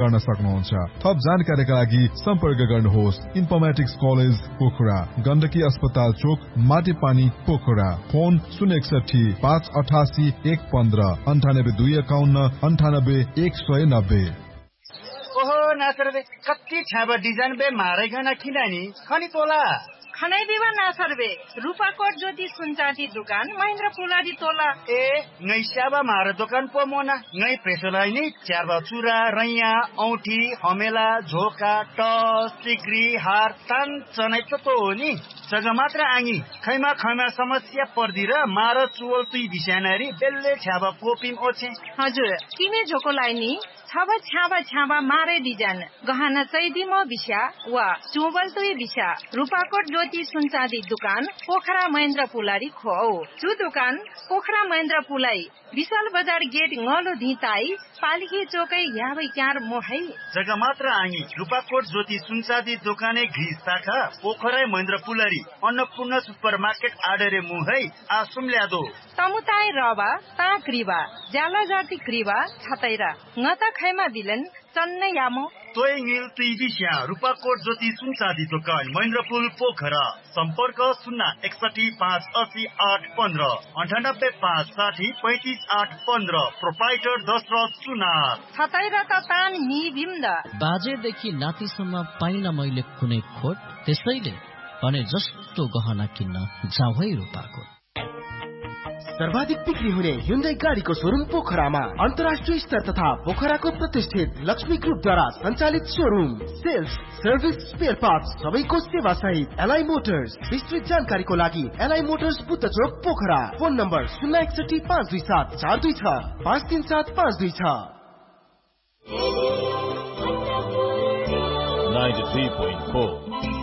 गर्न सक्नुहुन्छ। थप जानकारीका लागि सम्पर्क गर्नुहोस् इन्फर्मेटिक्स कलेज पोखरा, गण्डकी अस्पताल चोक, माटीपानी पोखरा। फोन 061 588 115 98 251 98 190। ओहो नासर बे कति छाबा डिजाइन बे मारै गना किनानी खनी तोला खनै देवा नासर बे रूपाकोट ज्योति सुनचाँदी दुकान महेन्द्र पुलाडी तोला ए ngै स्याबा मार दोकान पो मोना ngै प्रेसलाई नि च्याबा चुरा रैया औठी हमेला झोका टस सिक्री हार तान चनै त हो नि जग्गा मात्र आङी खैमा समस्या पर्दी र मार चुवल तुई बिसानारी बेल्ले छ्याबा पोपिङ ओछे हजुर किने झोकोलाई नि छाबा मारे डिजाइन गहना चैदी म बिस्या वा चुवल तुई बिस्या रूपाकोट ज्योति सुनचाँदी दुकान पोखरा महेन्द्र पुलारी खो चु दुकान पोखरा महेन्द्र पुलाई विशाल बजार गेट ngलो धिताई पालिके चोकै याबै क्यार मोहै जग्गा मात्र आङी रूपाकोट ज्योति सुनचाँदी दोकाने घिस शाखा पोखरा महेन्द्र पुलारी अन्नपूर्ण सुपरमार्केट आडरे मुहै आसुम ल्यादो तमुताई रवा ता क्रिवा ज्याला जाति क्रिवा छतैरा ngata खैमा दिलन चन्ने यामो तोय ङिल तुई बिस्या रूपाकोट ज्योति सुनचाँदी दोकान महेन्द्रपुल पोखरा सम्पर्क 061 580 815 98 560 35 815 प्रोप्राइटर दशरथ सुनार छतैरा त तान नि बिम्द बाजेदेखि नातिसम्म पाइन मैले कुनै खोट त्यसैले भने जस्तो गहना किन्न जाऊ है रूपाकोट। सर्वाधिक बिक्री हुने Hyundai गाडीको शोरूम पोखरामा अन्तर्राष्ट्रिय स्तर तथा पोखराको प्रतिष्ठित लक्ष्मी ग्रुपद्वारा सञ्चालित showroom sales service spare parts सबैको सेवा सहित एलआई मोटर्स। विस्तृत जानकारीको लागि एलआई मोटर्स बुद्ध चोक पोखरा। Phone number 061 527 426 537 526। 93.4